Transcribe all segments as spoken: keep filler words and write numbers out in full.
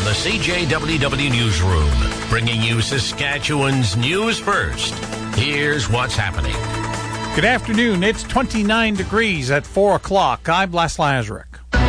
the C J W W Newsroom, bringing you Saskatchewan's news first. Here's what's happening. Good afternoon. It's twenty-nine degrees at four o'clock. I'm Les Lazaruk.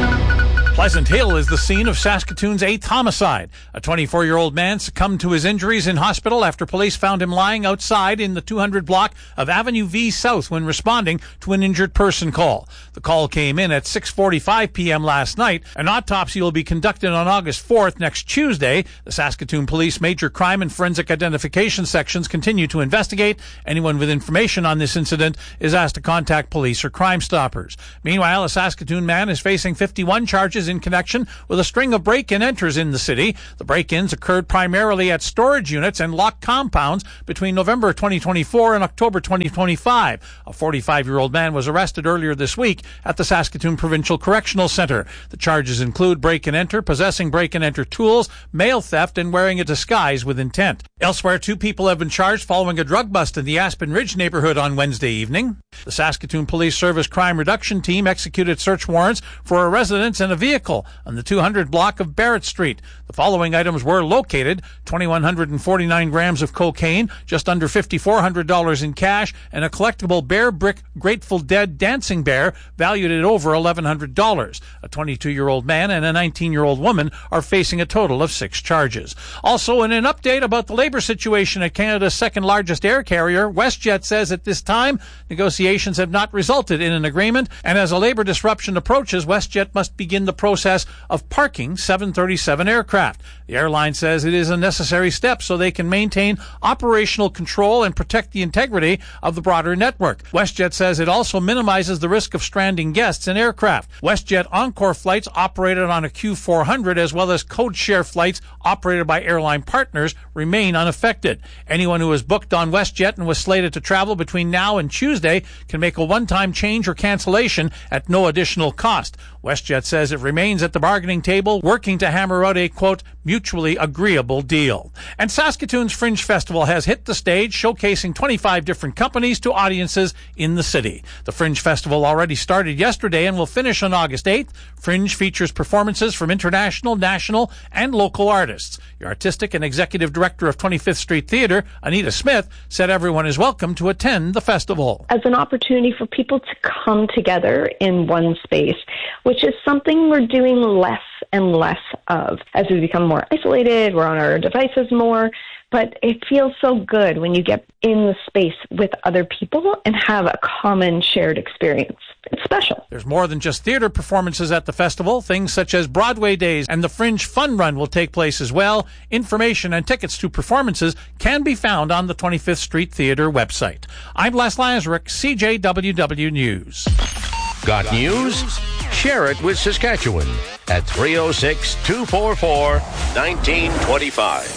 Pleasant Hill is the scene of Saskatoon's eighth homicide. A twenty-four-year-old man succumbed to his injuries in hospital after police found him lying outside in the two hundred block of Avenue V South when responding to an injured person call. The call came in at six forty-five p.m. last night. An autopsy will be conducted on August fourth, next Tuesday. The Saskatoon Police Major Crime and Forensic Identification sections continue to investigate. Anyone with information on this incident is asked to contact police or Crime Stoppers. Meanwhile, a Saskatoon man is facing fifty-one charges in connection with a string of break-in-enters in the city. The break-ins occurred primarily at storage units and locked compounds between November twenty twenty-four and October twenty twenty-five. A forty-five-year-old man was arrested earlier this week at the Saskatoon Provincial Correctional Centre. The charges include break-and-enter, possessing break-and-enter tools, mail theft, and wearing a disguise with intent. Elsewhere, two people have been charged following a drug bust in the Aspen Ridge neighborhood on Wednesday evening. The Saskatoon Police Service Crime Reduction Team executed search warrants for a residence and a vehicle on the two hundred block of Barrett Street. The following items were located: two thousand one hundred forty-nine grams of cocaine, just under five thousand four hundred dollars in cash, and a collectible bear brick Grateful Dead dancing bear valued at over eleven hundred dollars. A twenty-two-year-old man and a nineteen-year-old woman are facing a total of six charges. Also, in an update about the labor situation at Canada's second-largest air carrier, WestJet says at this time negotiations have not resulted in an agreement, and as a labor disruption approaches, WestJet must begin the process of parking seven thirty-seven aircraft. The airline says it is a necessary step so they can maintain operational control and protect the integrity of the broader network. WestJet says it also minimizes the risk of stranding guests in aircraft. WestJet Encore flights operated on a Q four hundred as well as code share flights operated by airline partners remain unaffected. Anyone who is booked on WestJet and was slated to travel between now and Tuesday can make a one-time change or cancellation at no additional cost. WestJet says it remains at the bargaining table working to hammer out a, quote, mutually agreeable deal. And Saskatoon's Fringe Festival has hit the stage, showcasing twenty-five different companies to audiences in the city. The Fringe Festival already started yesterday and will finish on August eighth. Fringe features performances from international, national, and local artists. The artistic and executive director of twenty-fifth Street Theatre, Anita Smith, said everyone is welcome to attend the festival. As an opportunity for people to come together in one space, which is something we're doing less and less of. As we become more isolated, we're on our devices more, but it feels so good when you get in the space with other people and have a common shared experience. It's special. There's more than just theater performances at the festival. Things such as Broadway Days and the Fringe Fun Run will take place as well. Information and tickets to performances can be found on the twenty-fifth Street Theatre website. I'm Les Lazaruk, C J W W News. Got news? Share it with Saskatchewan at three oh six, two four four, one nine two five.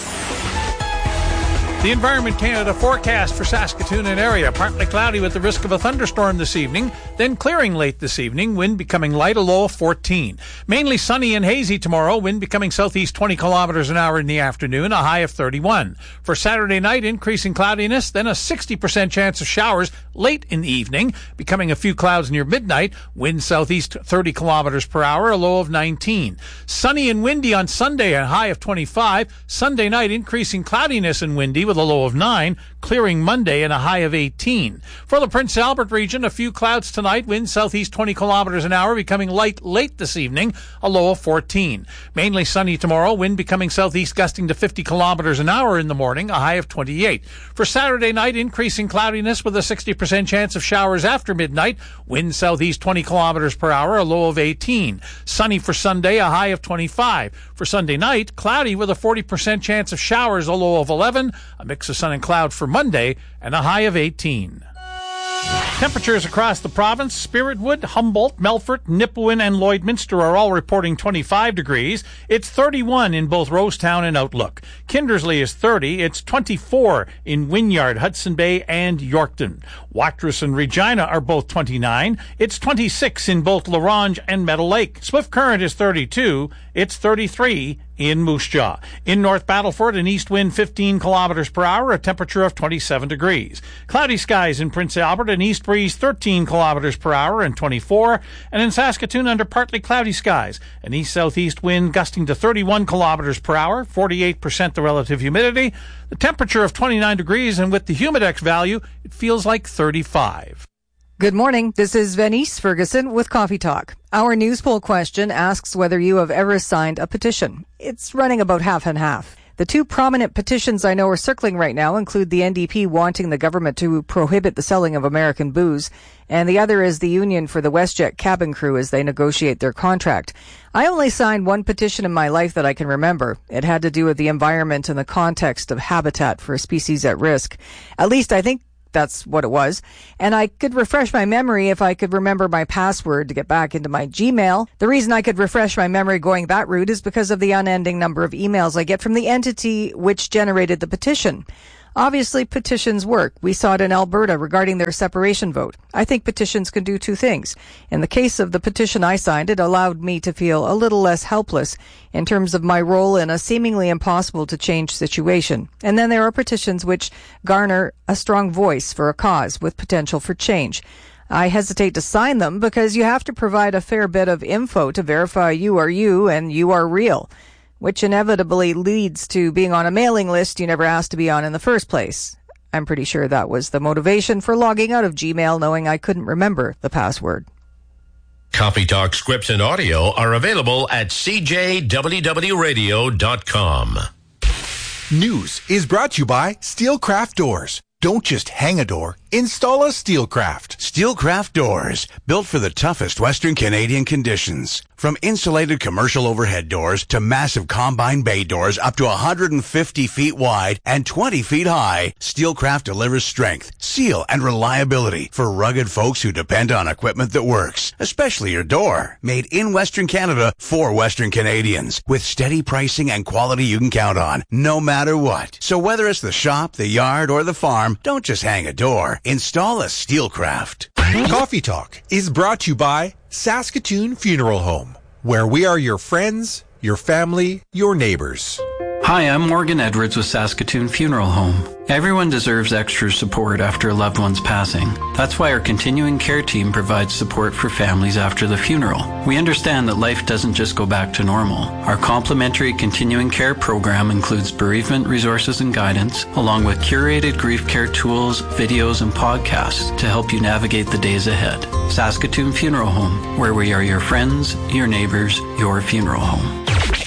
The Environment Canada forecast for Saskatoon and area. Partly cloudy with the risk of a thunderstorm this evening, then clearing late this evening, wind becoming light, a low of fourteen. Mainly sunny and hazy tomorrow, wind becoming southeast twenty kilometers an hour in the afternoon, a high of thirty-one. For Saturday night, increasing cloudiness, then a sixty percent chance of showers late in the evening, becoming a few clouds near midnight, wind southeast thirty kilometers per hour, a low of nineteen. Sunny and windy on Sunday, a high of twenty-five. Sunday night, increasing cloudiness and windy with a low of nine, clearing Monday and a high of eighteen. For the Prince Albert region, a few clouds tonight, wind southeast twenty kilometers an hour, becoming light late this evening, a low of fourteen. Mainly sunny tomorrow, wind becoming southeast gusting to fifty kilometers an hour in the morning, a high of twenty-eight. For Saturday night, increasing cloudiness with a sixty percent chance of showers after midnight, wind southeast twenty kilometers per hour, a low of eighteen. Sunny for Sunday, a high of twenty-five. For Sunday night, cloudy with a forty percent chance of showers, a low of eleven. A mix of sun and cloud for Monday, and a high of eighteen. Temperatures across the province: Spiritwood, Humboldt, Melfort, Nipawin, and Lloydminster are all reporting twenty-five degrees. It's thirty-one in both Rosetown and Outlook. Kindersley is thirty. It's twenty-four in Wynyard, Hudson Bay, and Yorkton. Watrous and Regina are both twenty-nine. It's twenty-six in both La Ronge and Meadow Lake. Swift Current is thirty-two. It's thirty-three in Moose Jaw. In North Battleford, an east wind fifteen kilometers per hour, a temperature of twenty-seven degrees. Cloudy skies in Prince Albert, an east breeze thirteen kilometers per hour and twenty-four. And in Saskatoon, under partly cloudy skies, an east-southeast wind gusting to thirty-one kilometers per hour, forty-eight percent the relative humidity, the temperature of twenty-nine degrees, and with the humidex value, it feels like thirty-five. Good morning. This is Venice Ferguson with Coffee Talk. Our news poll question asks whether you have ever signed a petition. It's running about half and half. The two prominent petitions I know are circling right now include the N D P wanting the government to prohibit the selling of American booze, and the other is the union for the WestJet cabin crew as they negotiate their contract. I only signed one petition in my life that I can remember. It had to do with the environment and the context of habitat for species at risk. At least I think that's what it was. And I could refresh my memory if I could remember my password to get back into my Gmail. The reason I could refresh my memory going that route is because of the unending number of emails I get from the entity which generated the petition. Obviously, petitions work. We saw it in Alberta regarding their separation vote. I think petitions can do two things. In the case of the petition I signed, it allowed me to feel a little less helpless in terms of my role in a seemingly impossible to change situation. And then there are petitions which garner a strong voice for a cause with potential for change. I hesitate to sign them because you have to provide a fair bit of info to verify you are you and you are real, which inevitably leads to being on a mailing list you never asked to be on in the first place. I'm pretty sure that was the motivation for logging out of Gmail, knowing I couldn't remember the password. Coffee Talk scripts and audio are available at c j w w radio dot com. News is brought to you by Steelcraft Doors. Don't just hang a door, install a Steelcraft. Steelcraft Doors, built for the toughest Western Canadian conditions. From insulated commercial overhead doors to massive combine bay doors up to one hundred fifty feet wide and twenty feet high, Steelcraft delivers strength, seal, and reliability for rugged folks who depend on equipment that works, especially your door. Made in Western Canada for Western Canadians, with steady pricing and quality you can count on, no matter what. So whether it's the shop, the yard, or the farm, don't just hang a door. Install a Steelcraft. Coffee Talk is brought to you by Saskatoon Funeral Home, where we are your friends, your family, your neighbors. Hi, I'm Morgan Edwards with Saskatoon Funeral Home. Everyone deserves extra support after a loved one's passing. That's why our continuing care team provides support for families after the funeral. We understand that life doesn't just go back to normal. Our complimentary continuing care program includes bereavement resources and guidance, along with curated grief care tools, videos, and podcasts to help you navigate the days ahead. Saskatoon Funeral Home, where we are your friends, your neighbors, your funeral home.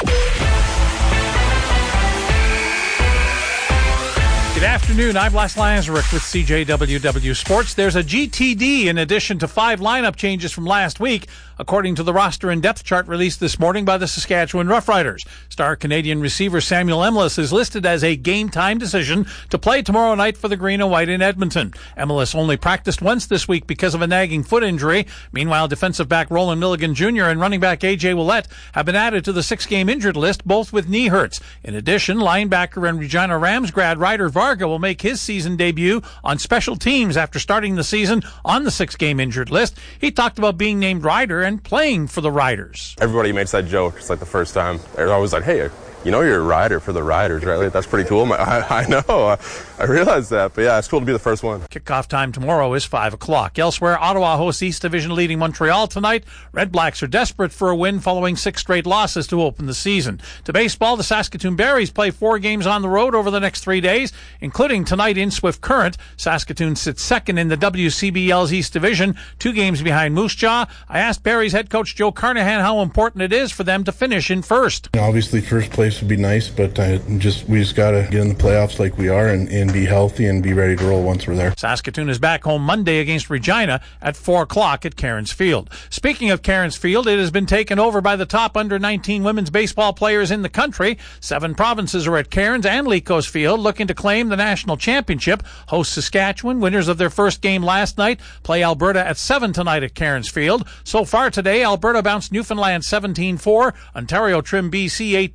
Good afternoon. I'm Les Lazaruk with C J W W Sports. There's a G T D in addition to five lineup changes from last week, according to the roster and depth chart released this morning by the Saskatchewan Roughriders. Star Canadian receiver Samuel Emilus is listed as a game-time decision to play tomorrow night for the Green and White in Edmonton. Emilus only practiced once this week because of a nagging foot injury. Meanwhile, defensive back Roland Milligan Junior and running back A J Ouellette have been added to the six-game injured list, both with knee hurts. In addition, linebacker and Regina Rams grad Ryder Varga will make his season debut on special teams after starting the season on the six-game injured list. He talked about being named Ryder and playing for the Riders. Everybody makes that joke. It's like the first time. They're always like, hey, you know you're a rider for the Riders, right? Like, that's pretty cool. I, I know. I, I realized that. But, yeah, it's cool to be the first one. Kickoff time tomorrow is five o'clock. Elsewhere, Ottawa hosts East Division leading Montreal tonight. Red Blacks are desperate for a win following six straight losses to open the season. To baseball, the Saskatoon Berries play four games on the road over the next three days, including tonight in Swift Current. Saskatoon sits second in the W C B L's East Division, two games behind Moose Jaw. I asked Berries head coach Joe Carnahan how important it is for them to finish in first. Obviously, first place would be nice, but I just we just got to get in the playoffs like we are and, and be healthy and be ready to roll once we're there. Saskatoon is back home Monday against Regina at four o'clock at Cairns Field. Speaking of Cairns Field, it has been taken over by the top under nineteen women's baseball players in the country. Seven provinces are at Cairns and Lecos Field looking to claim the national championship. Host Saskatchewan, winners of their first game last night, play Alberta at seven tonight at Cairns Field. So far today, Alberta bounced Newfoundland seventeen four, Ontario trimmed B C eight two, while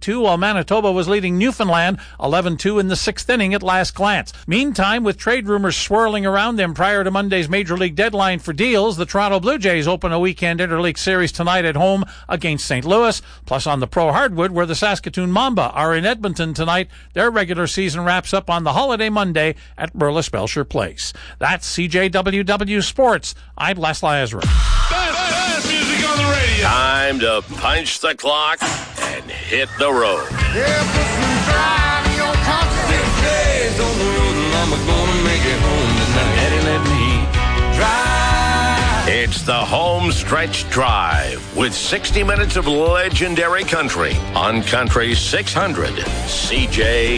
Manitoba was leading Newfoundland eleven two in the sixth inning at last glance. Meantime, with trade rumors swirling around them prior to Monday's Major League deadline for deals, the Toronto Blue Jays open a weekend interleague series tonight at home against Saint Louis. Plus on the Pro Hardwood, where the Saskatoon Mamba are in Edmonton tonight, their regular season wraps up on the holiday Monday at Burles Belcher Place. That's C J W W Sports. I'm Les Lazaruk. Best, best music on the radio. Time to punch the clock and hit the road. Yeah, put some drive in your conscience. Six days on the road and I'm gonna make it home tonight. Daddy, let me drive. It's the Home Stretch Drive with sixty minutes of legendary country on Country six hundred C J